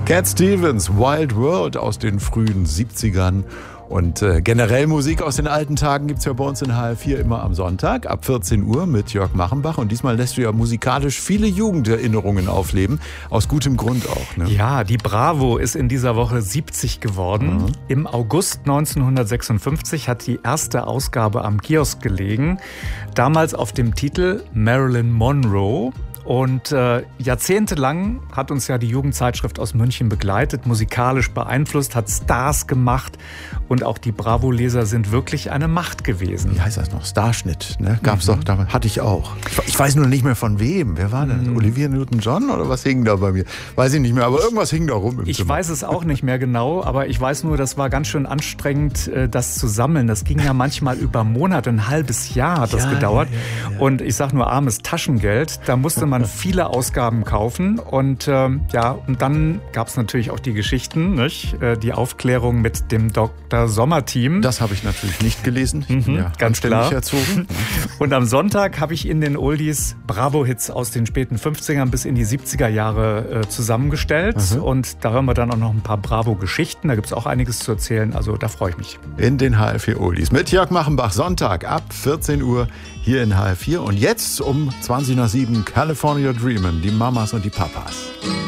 Cat Stevens, Wild World aus den frühen 70ern. Und generell Musik aus den alten Tagen gibt's ja bei uns in HR4 immer am Sonntag ab 14 Uhr mit Jörg Machenbach. Und diesmal lässt du ja musikalisch viele Jugenderinnerungen aufleben. Aus gutem Grund auch. Ne? Ja, die Bravo ist in dieser Woche 70 geworden. Mhm. Im August 1956 hat die erste Ausgabe am Kiosk gelegen. Damals auf dem Titel Marilyn Monroe. Und jahrzehntelang hat uns ja die Jugendzeitschrift aus München begleitet, musikalisch beeinflusst, hat Stars gemacht und auch die Bravo-Leser sind wirklich eine Macht gewesen. Wie heißt das noch? Starschnitt, ne? Gab's doch, damals hatte ich auch. Ich weiß nur nicht mehr von wem. Wer war denn? Olivia Newton-John oder was hing da bei mir? Weiß ich nicht mehr, aber irgendwas hing da rum im Zimmer. Ich weiß es auch nicht mehr genau, aber ich weiß nur, das war ganz schön anstrengend, das zu sammeln. Das ging ja manchmal über Monate, ein halbes Jahr hat das gedauert. Ja. Und ich sag nur armes Taschengeld, da musste man viele Ausgaben kaufen und und dann gab es natürlich auch die Geschichten, nicht? Die Aufklärung mit dem Dr. Sommer-Team. Das habe ich natürlich nicht gelesen. Ganz klar. Erzogen. Und am Sonntag habe ich in den Oldies Bravo-Hits aus den späten 50ern bis in die 70er Jahre zusammengestellt. Und da hören wir dann auch noch ein paar Bravo-Geschichten. Da gibt es auch einiges zu erzählen. Also da freue ich mich. In den HR4 Oldies mit Jörg Machenbach. Sonntag ab 14 Uhr hier in HR4. Und jetzt um 20 nach 7 California Dreamin', die Mamas und die Papas.